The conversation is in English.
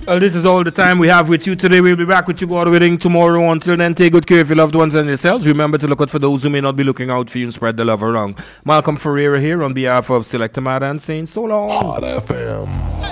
Well, this is all the time we have with you today. We'll be back with you, God willing, tomorrow. Until then, take good care of your loved ones and yourselves. Remember to look out for those who may not be looking out for you and spread the love around. Malcolm Ferreira here on behalf of Selector Mad and saying so long. Hot FM.